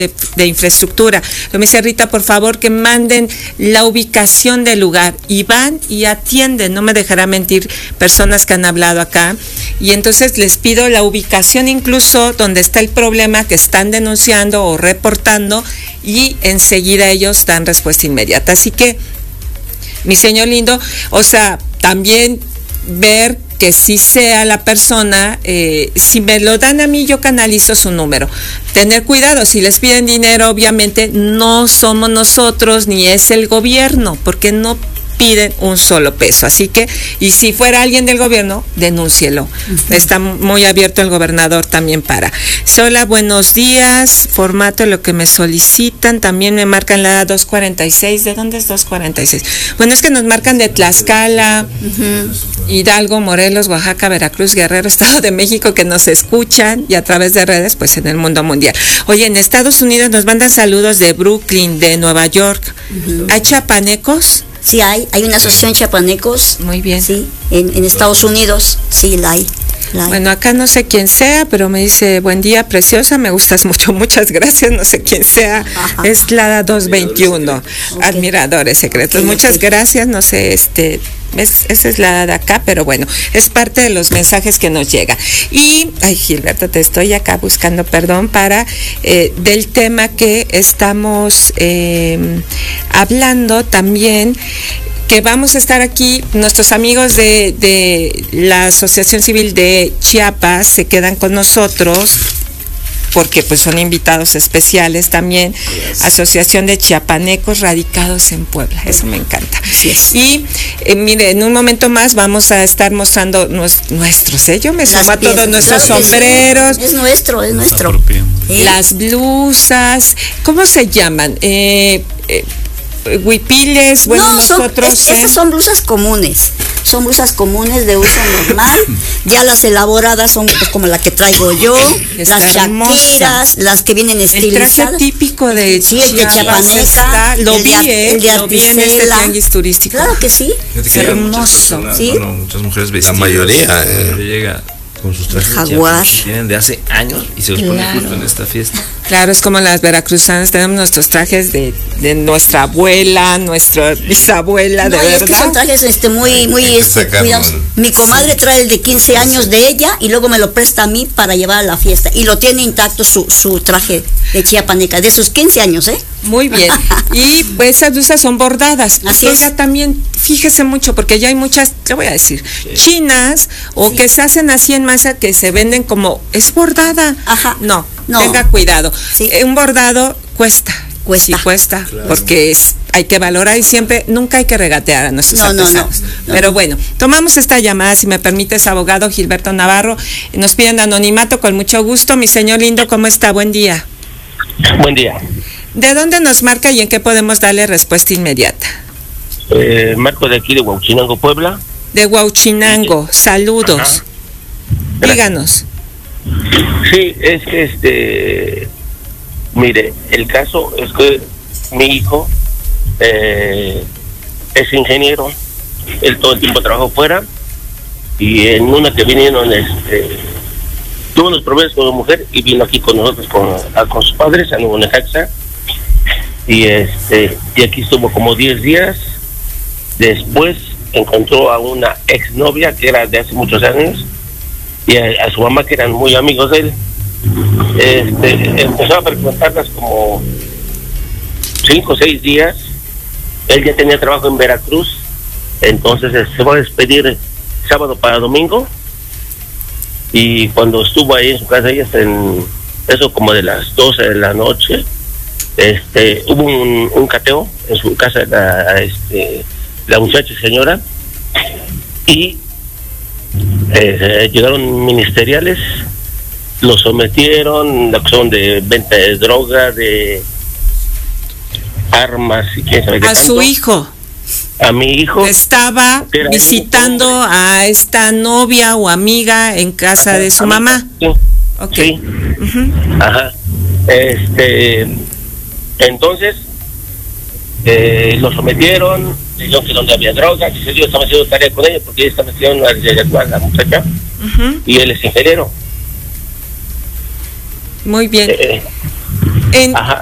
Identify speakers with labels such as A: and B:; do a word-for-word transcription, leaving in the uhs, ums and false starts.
A: De, de infraestructura. Me dice Rita, por favor, que manden la ubicación del lugar, y van y atienden, no me dejará mentir personas que han hablado acá, y entonces les pido la ubicación incluso donde está el problema que están denunciando o reportando, y enseguida ellos dan respuesta inmediata. Así que, mi señor lindo, o sea, también ver que sí sea la persona, eh, si me lo dan a mí, yo canalizo su número. Tener cuidado, si les piden dinero, obviamente no somos nosotros ni es el gobierno, porque no piden un solo peso. Así que, y si fuera alguien del gobierno, denúncielo. Uh-huh. Está muy abierto el gobernador también para. Hola, buenos días, formato lo que me solicitan, también me marcan la dos cuarenta y seis, ¿de dónde es dos cuarenta y seis? Bueno, es que nos marcan de Tlaxcala, uh-huh. Hidalgo, Morelos, Oaxaca, Veracruz, Guerrero, Estado de México, que nos escuchan, y a través de redes, pues en el mundo mundial. Oye, en Estados Unidos nos mandan saludos de Brooklyn, de Nueva York. Uh-huh. ¿Hay chiapanecos?
B: Sí hay, hay una asociación chiapanecos.
A: Muy bien.
B: Sí, en, en Estados Unidos, sí la hay, la hay.
A: Bueno, acá no sé quién sea, pero me dice, buen día, preciosa, me gustas mucho, muchas gracias, no sé quién sea. Ajá. Es la dos veintiuno, okay. Admiradores secretos, okay, muchas okay. gracias, no sé, este... Es, esa es la de acá, pero bueno, es parte de los mensajes que nos llega. Y, ay, Gilberto, te estoy acá buscando perdón para eh, del tema que estamos eh, hablando también, que vamos a estar aquí, nuestros amigos de, de la Asociación Civil de Chiapas se quedan con nosotros, porque pues son invitados especiales también, yes. Asociación de Chiapanecos Radicados en Puebla, eso me encanta. Yes. Y eh, mire, en un momento más vamos a estar mostrando nos, nuestros, ¿eh? Yo me sumo a todos nuestros claro sombreros.
B: Sí. Es nuestro, es nuestro.
A: ¿Eh? Las blusas, ¿cómo se llaman? Eh, eh, huipiles, bueno,
B: no,
A: nosotros...
B: Son, es, eh, esas son blusas comunes, son blusas comunes de uso normal, ya las elaboradas son pues, como la que traigo yo, está las chaquiras, las que vienen estilizadas.
A: El traje típico de
B: sí, el de Chiapaneca,
A: lo
B: el
A: vi,
B: de, el de
A: lo vi en este tianguis turístico.
B: Claro que sí.
A: Es hermoso.
C: Personas,
B: ¿sí?
C: Bueno, muchas mujeres vestidas.
D: La mayoría. Eh.
C: Llega con sus trajes
B: jaguar
C: que tienen de hace años y se los
A: claro.
C: ponen justo en esta fiesta.
A: Claro, es como las veracruzanas, tenemos nuestros trajes de, de nuestra abuela, nuestra bisabuela,
B: no,
A: de
B: es
A: verdad.
B: Que son trajes este, muy, muy este, cuidados. Mi comadre sí. trae el de quince años de ella y luego me lo presta a mí para llevar a la fiesta. Y lo tiene intacto su, su traje de chiapaneca, de sus quince años, ¿eh?
A: Muy bien. Y pues esas blusas son bordadas.
B: Así
A: Oiga,
B: es.
A: También fíjese mucho, porque ya hay muchas, te voy a decir, sí. chinas o sí. que se hacen así en masa, que se venden como, es bordada.
B: Ajá.
A: No,
B: no.
A: tenga cuidado.
B: Sí.
A: Eh, un bordado cuesta.
B: Cuesta.
A: Sí, cuesta,
C: claro.
A: porque es, hay que valorar y siempre, nunca hay que regatear a nuestros
B: no,
A: artesanos.
B: No, no, no,
A: Pero
B: no.
A: bueno, tomamos esta llamada, si me permites, abogado Gilberto Navarro. Nos piden anonimato con mucho gusto. Mi señor lindo, ¿cómo está? Buen día.
E: Buen día.
A: ¿De dónde nos marca y en qué podemos darle respuesta inmediata?
E: Eh, marco de aquí de Huauchinango, Puebla.
A: De Huauchinango, saludos.
E: Ajá.
A: Díganos.
E: Sí, es que este, mire, el caso es que mi hijo eh, es ingeniero, él todo el tiempo trabajó fuera y en una que vinieron, este, tuvo unos problemas con la mujer y vino aquí con nosotros, con, a, con sus padres, a Nuevo Necaxa, y este, y aquí estuvo como diez días. Después encontró a una exnovia que era de hace muchos años y a, a su mamá, que eran muy amigos de él. Este, empezó a frecuentarlas como cinco o seis días. Él ya tenía trabajo en Veracruz, entonces se va a despedir sábado para domingo, y cuando estuvo ahí en su casa, ella en eso como de las doce de la noche, este, hubo un, un cateo en su casa, la, este, la muchacha señora, y eh, llegaron ministeriales, lo sometieron, la acusación de venta de droga, de armas y quién sabe qué
A: a
E: tanto.
A: Su hijo.
E: A mi hijo.
A: Estaba visitando a esta novia o amiga en casa de su mamá.
E: Sí.
A: Okay.
E: Sí.
A: Uh-huh.
E: Ajá. Este, entonces, eh, lo sometieron, dijeron que donde había drogas, y yo estaba haciendo tarea con ella porque ella estaba haciendo a la muchacha,
A: uh-huh.
E: y él es ingeniero.
A: Muy bien.
E: Eh,
A: En,